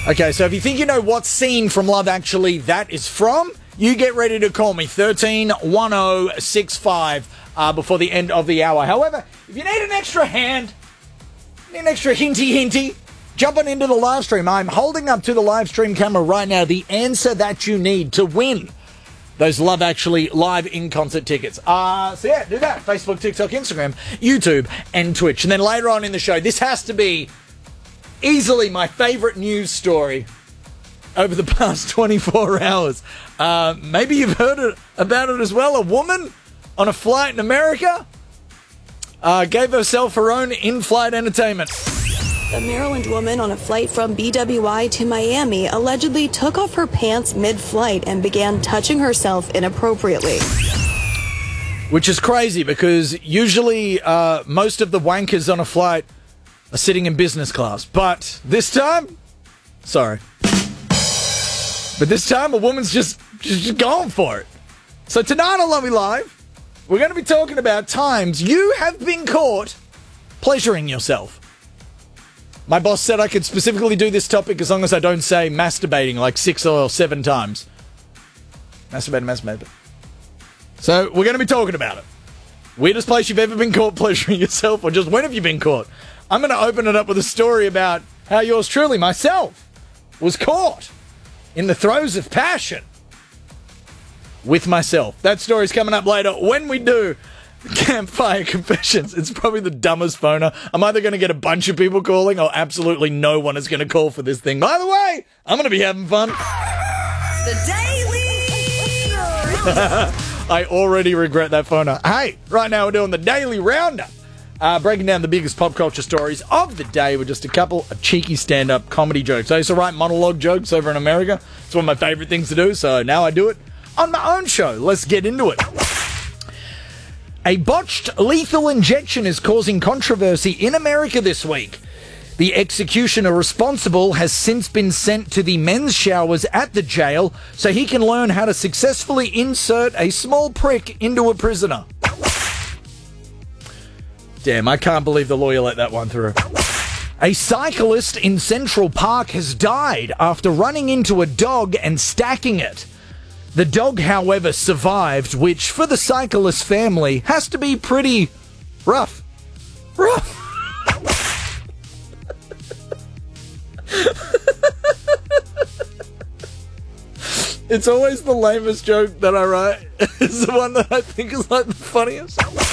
Okay, so if you think you know what scene from Love Actually that is from, you get ready to call me 131065 before the end of the hour. However, if you need an extra hand, need an extra hinty, jumping into the live stream. I'm holding up to the live stream camera right now the answer that you need to win those Love Actually live in-concert tickets. So yeah, do that. Facebook, TikTok, Instagram, YouTube, and Twitch. And then later on in the show, this has to be easily my favorite news story over the past 24 hours. Maybe you've heard about it as well. A woman on a flight in America gave herself her own in-flight entertainment. A Maryland woman on a flight from BWI to Miami allegedly took off her pants mid-flight and began touching herself inappropriately. Which is crazy because usually most of the wankers on a flight are sitting in business class. But this time, sorry. But this time a woman's just going for it. So tonight on Lovey Live, we're going to be talking about times you have been caught pleasuring yourself. My boss said I could specifically do this topic as long as I don't say masturbating like 6 or 7 times. Masturbate. So we're going to be talking about it. Weirdest place you've ever been caught pleasuring yourself, or just when have you been caught? I'm going to open it up with a story about how yours truly, myself, was caught in the throes of passion with myself. That story's coming up later. When we do Campfire Confessions, it's probably the dumbest phoner. I'm either going to get a bunch of people calling or absolutely no one is going to call for this thing. By the way, I'm going to be having fun. The Daily Roundup. I already regret that phoner. Hey, right now we're doing the Daily Roundup. Breaking down the biggest pop culture stories of the day with just a couple of cheeky stand-up comedy jokes. I used to write monologue jokes over in America. It's one of my favorite things to do, so now I do it on my own show. Let's get into it. A botched lethal injection is causing controversy in America this week. The executioner responsible has since been sent to the men's showers at the jail so he can learn how to successfully insert a small prick into a prisoner. Damn, I can't believe the lawyer let that one through. A cyclist in Central Park has died after running into a dog and stacking it. The dog, however, survived, which for the cyclist family has to be pretty rough. It's always the lamest joke that I write. It's the one that I think is like the funniest.